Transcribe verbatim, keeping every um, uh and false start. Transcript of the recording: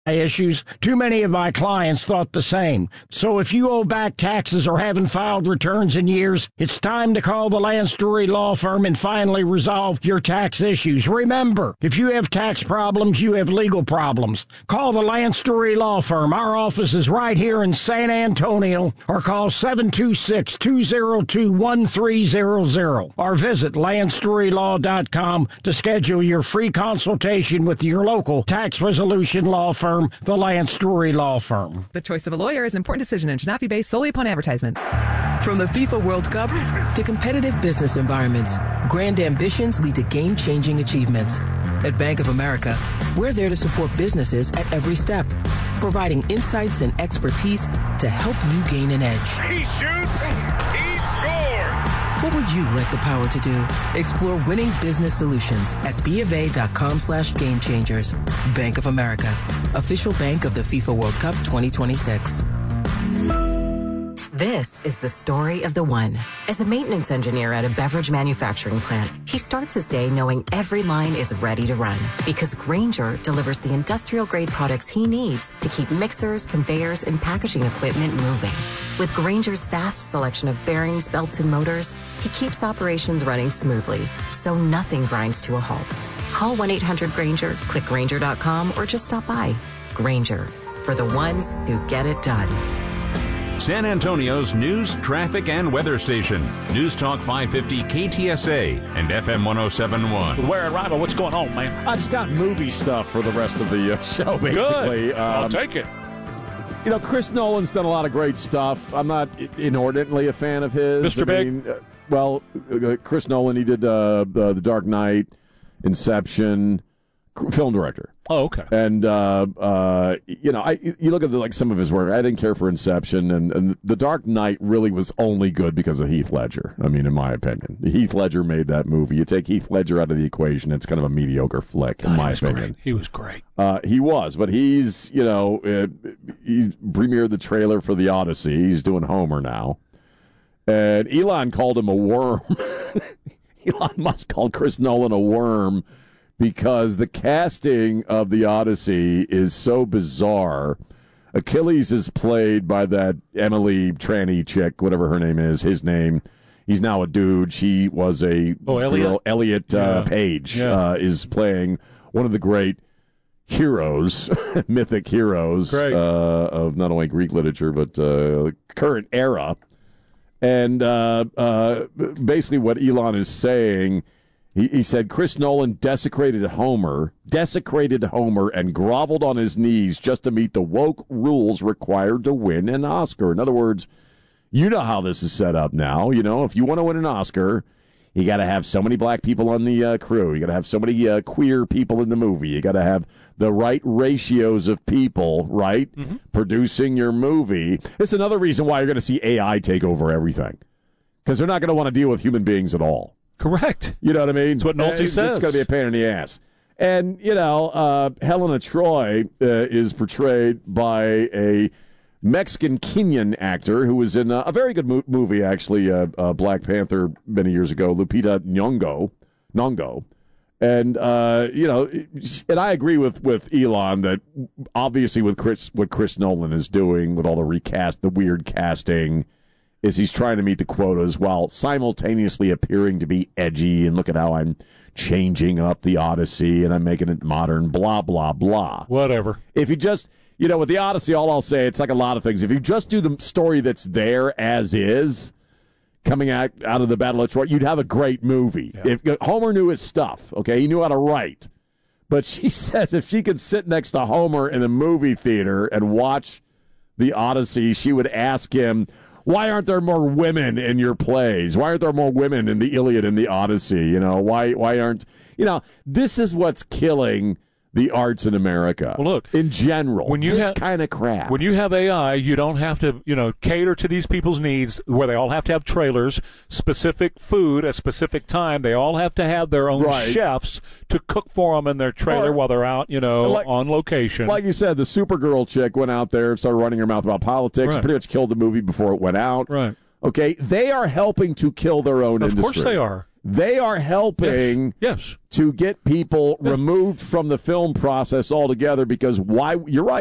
issues. Too many of my clients thought the same. So if you owe back taxes or haven't filed returns in years, it's time to call the Lance Drury Law Firm and finally resolve your tax issues. Remember, if you have tax problems, you have legal problems. Call the Lance Drury Law Firm. Our office is right here in San Antonio, or call seven two six, two zero two, one three zero zero or visit lance drury law dot com to schedule your free consultation with your local tax resolution law firm, the Lance Drury Law Firm. The choice of a lawyer is an important decision and should not be based solely upon advertisements. From the FIFA World Cup to competitive business environments, grand ambitions lead to game-changing achievements. At Bank of America, we're there to support businesses at every step, providing insights and expertise to help you gain an edge. He shoots, he scores! What would you like the power to do? Explore winning business solutions at BofA.com slash game changers. Bank of America, official bank of the FIFA World Cup twenty twenty-six. This is the story of the one. As a maintenance engineer at a beverage manufacturing plant, he starts his day knowing every line is ready to run because Grainger delivers the industrial-grade products he needs to keep mixers, conveyors, and packaging equipment moving. With Grainger's vast selection of bearings, belts, and motors, he keeps operations running smoothly, so nothing grinds to a halt. Call one eight hundred Grainger, click Grainger dot com, or just stop by. Grainger, for the ones who get it done. San Antonio's news, traffic, and weather station. News Talk five fifty K T S A and F M one oh seven point one. With Ware and Rival, what's going on, man? I just got movie stuff for the rest of the uh, show, basically. Good. Um, I'll take it. You know, Chris Nolan's done a lot of great stuff. I'm not inordinately a fan of his. Mister I Big? mean, uh, well, uh, Chris Nolan, he did uh, the, the Dark Knight, Inception, film director. Oh, okay. And, uh, uh, you know, I you look at the, like some of his work. I didn't care for Inception, and, and The Dark Knight really was only good because of Heath Ledger, I mean, in my opinion. Heath Ledger made that movie. You take Heath Ledger out of the equation, it's kind of a mediocre flick, God, in my he was opinion. Great. He was great. Uh, he was, but he's, you know, uh, he's premiered the trailer for The Odyssey. He's doing Homer now. And Elon called him a worm. Elon Musk called Chris Nolan a worm because the casting of The Odyssey is so bizarre. Achilles is played by that Emily Tranny chick, whatever her name is, his name. He's now a dude. She was a oh, Elliot, girl. Elliot uh, yeah. Page yeah. uh, is playing one of the great heroes, mythic heroes uh, of not only Greek literature, but uh, current era. And uh, uh, basically what Elon is saying, he, he said Chris Nolan desecrated Homer, desecrated Homer, and groveled on his knees just to meet the woke rules required to win an Oscar. In other words, you know how this is set up now. You know, if you want to win an Oscar, you got to have so many black people on the uh, crew. You got to have so many uh, queer people in the movie. You got to have the right ratios of people, right, mm-hmm. producing your movie. It's another reason why you're going to see A I take over everything, because they're not going to want to deal with human beings at all. Correct. You know what I mean? That's what Nolte it's, says. It's going to be a pain in the ass. And, you know, uh, Helena Troy uh, is portrayed by a Mexican Kenyan actor who was in a, a very good mo- movie, actually, uh, uh, Black Panther, many years ago, Lupita Nyong'o. Nyong'o. And, uh, you know, and I agree with, with Elon that obviously with Chris, what Chris Nolan is doing with all the recast, the weird casting, is he's trying to meet the quotas while simultaneously appearing to be edgy, and look at how I'm changing up the Odyssey and I'm making it modern, blah, blah, blah. Whatever. If you just, you know, with the Odyssey, all I'll say, it's like a lot of things. If you just do the story that's there as is, coming out, out of the Battle of Troy, you'd have a great movie. Yeah. If Homer knew his stuff, okay? He knew how to write. But she says if she could sit next to Homer in a movie theater and watch the Odyssey, she would ask him, why aren't there more women in your plays? Why aren't there more women in the Iliad and the Odyssey? You know, why why aren't, you know, this is what's killing the arts in America. Well, look, in general, when you this have kind of crap. When you have A I, you don't have to, you know, cater to these people's needs where they all have to have trailers, specific food at specific time. They all have to have their own right. chefs to cook for them in their trailer or, while they're out, you know, like, on location. Like you said, the Supergirl chick went out there and started running her mouth about politics. Right. Pretty much killed the movie before it went out. Right. Okay, they are helping to kill their own of industry. Of course they are. They are helping yes. Yes. to get people yeah. removed from the film process altogether because why? You're right.